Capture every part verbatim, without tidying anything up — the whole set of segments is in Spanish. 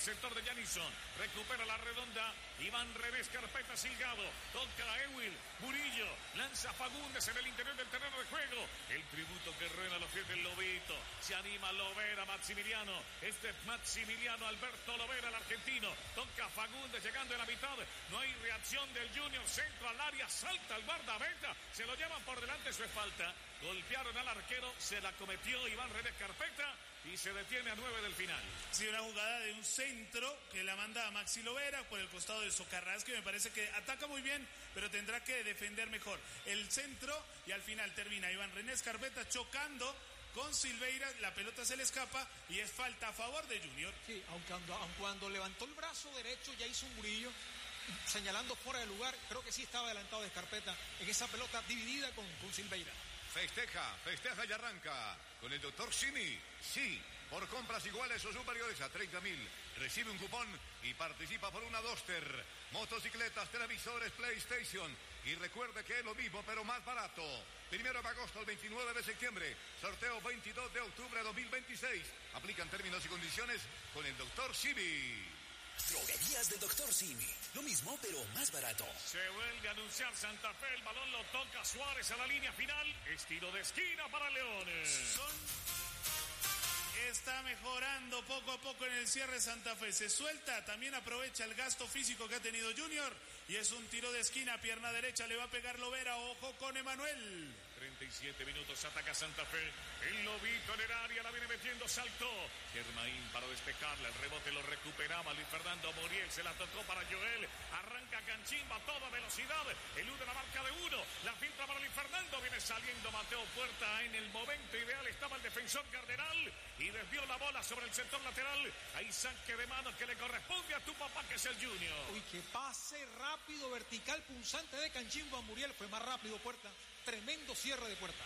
sector de Janison. Recupera la redonda. Iván René Escarpeta Silgado. Toca a Ewil. Murillo. Lanza Fagundes en el interior del terreno de juego. El tributo que rueda a los pies del Lobito. Se anima Lovera, Maximiliano. Este es Maximiliano Alberto Lovera, el argentino. Toca Fagundes llegando en la mitad. No hay reacción del Junior. Centro al área. Salta el guardameta. Se lo llevan por delante. Eso es falta. Golpearon al arquero. Se la cometió Iván René Escarpeta. Y se detiene a nueve del final. Sí, una jugada de un centro que la manda a Maxi Lovera por el costado de Socarrás, que me parece que ataca muy bien, pero tendrá que defender mejor. El centro y al final termina Iván René Escarpeta chocando con Silveira, la pelota se le escapa y es falta a favor de Junior. Sí, aunque cuando, aunque cuando levantó el brazo derecho ya hizo un Murillo señalando fuera de lugar. Creo que sí estaba adelantado de Escarpeta en esa pelota dividida con, con Silveira. Festeja, festeja y arranca con el doctor Simi. Sí, por compras iguales o superiores a treinta mil. Recibe un cupón y participa por una Duster, motocicletas, televisores, PlayStation. Y recuerde que es lo mismo pero más barato. Primero de agosto al veintinueve de septiembre. Sorteo veintidós de octubre de dos mil veintiséis. Aplican términos y condiciones con el doctor Simi. Droguerías del doctor Simi. Lo mismo, pero más barato. Se vuelve a anunciar Santa Fe. El balón lo toca Suárez a la línea final. Estilo de esquina para Leones. Son... Está mejorando poco a poco en el cierre Santa Fe. Se suelta, también aprovecha el gasto físico que ha tenido Junior. Y es un tiro de esquina, pierna derecha, le va a pegar Lovera. Ojo con Emanuel. treinta y siete minutos, ataca Santa Fe. El Lobito en el área, la viene metiendo, saltó. Germain para despejarla, el rebote lo recuperaba Luis Fernando Muriel. Se la tocó para Joel. Arranca Canchimba a toda velocidad. Elude la marca de uno. La filtra para Luis Fernando. Viene saliendo Mateo Puerta. En el momento ideal estaba el defensor Cardenal. Y desvió la bola sobre el sector lateral. Hay saque de manos que le corresponde a tu papá, que es el Junior. Uy, que pase rápido, vertical, punzante de Canchimba Muriel. Fue más rápido Puerta. Tremendo cierre de Puerta.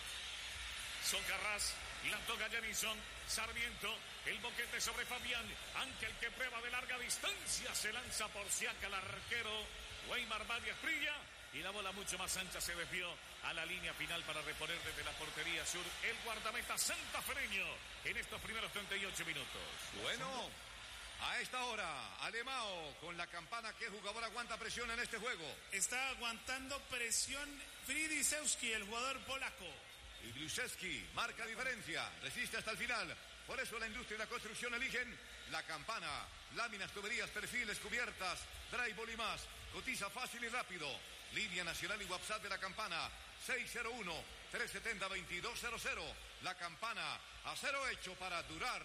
Socarrás, la toca Janison, Sarmiento, el boquete sobre Fabián, Ángel que prueba de larga distancia, se lanza por Siaca el arquero Weimar Varias Prilla, y la bola mucho más ancha se desvió a la línea final para reponer desde la portería sur el guardameta santafereño en estos primeros treinta y ocho minutos. Bueno, a esta hora, Alemão con la campana. ¿Qué jugador aguanta presión en este juego? Está aguantando presión Fridisewski, el jugador polaco. Y Bluszewski marca diferencia, resiste hasta el final. Por eso la industria y la construcción eligen la campana. Láminas, tuberías, perfiles, cubiertas, drywall y más. Cotiza fácil y rápido. Línea nacional y WhatsApp de la campana. seis cero uno, tres siete cero, dos dos cero cero. La campana, acero hecho para durar.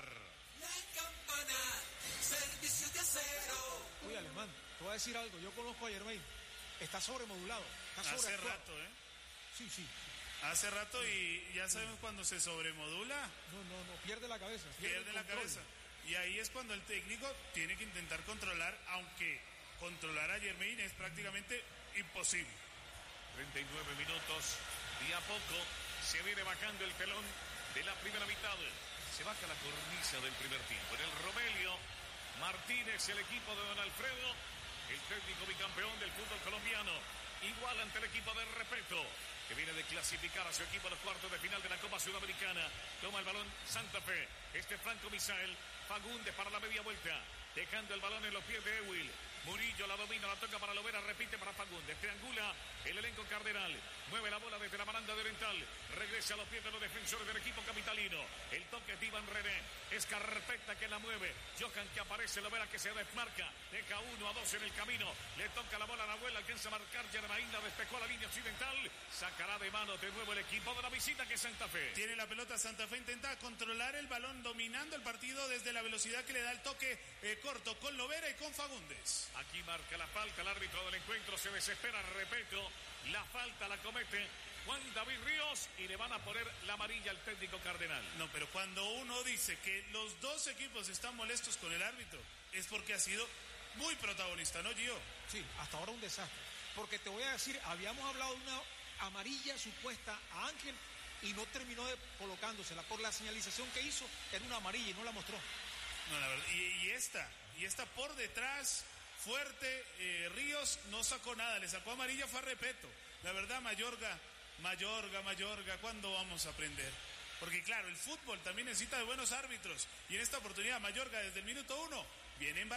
La campana, servicio de acero. Uy, Alemán, te voy a decir algo. Yo conozco a Germain. Está sobremodulado. Está Hace rato, ¿eh? Sí, sí. Hace rato, y ya sabemos cuando se sobremodula. No, no, no, pierde la cabeza. Pierde, pierde la cabeza. Y ahí es cuando el técnico tiene que intentar controlar, aunque controlar a Germain es prácticamente imposible. treinta y nueve minutos y a poco se viene bajando el telón de la primera mitad. Se baja la cornisa del primer tiempo. En el Romelio Martínez, el equipo de Don Alfredo, el técnico bicampeón del fútbol colombiano, igual ante el equipo de Repeto, que viene de clasificar a su equipo a los cuartos de final de la Copa Sudamericana. Toma el balón Santa Fe. Este Franco Misael. Fagundes para la media vuelta, dejando el balón en los pies de Ewil. Murillo la domina, la toca para Lovera, repite para Fagundes. Triangula el elenco cardenal. Mueve la bola desde la baranda de Oriental. Regresa a los pies de los defensores del equipo capitalino. El toque de Iván René. Escarpeta que la mueve. Johan que aparece. Lovera que se desmarca. Deja uno a dos en el camino. Le toca la bola a la abuela. Alcanza a marcar Germain. La despejó a la línea occidental. Sacará de mano de nuevo el equipo de la visita, que es Santa Fe. Tiene la pelota Santa Fe. Intenta controlar el balón, dominando el partido desde la velocidad que le da el toque eh, corto con Lovera y con Fagundes. Aquí marca la falta el árbitro del encuentro. Se desespera, repito. La falta la comete Juan David Ríos y le van a poner la amarilla al técnico cardenal. No, pero cuando uno dice que los dos equipos están molestos con el árbitro, es porque ha sido muy protagonista, ¿no, Gio? Sí, hasta ahora un desastre. Porque te voy a decir, habíamos hablado de una amarilla supuesta a Ángel y no terminó de colocándosela. Por la señalización que hizo, era una amarilla y no la mostró. No, la verdad. Y, y esta, y esta por detrás, fuerte, eh, Ríos no sacó nada, le sacó amarilla, fue a Repeto. La verdad, Mayorga, Mayorga, Mayorga, ¿cuándo vamos a aprender? Porque claro, el fútbol también necesita de buenos árbitros. Y en esta oportunidad, Mayorga desde el minuto uno viene en